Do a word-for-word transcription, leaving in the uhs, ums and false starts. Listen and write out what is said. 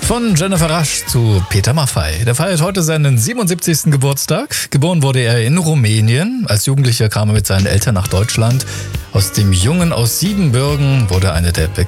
Von Jennifer Rush zu Peter Maffay. Der feiert heute seinen siebenundsiebzigsten Geburtstag. Geboren wurde er in Rumänien. Als Jugendlicher kam er mit seinen Eltern nach Deutschland. Aus dem Jungen aus Siebenbürgen wurde eine der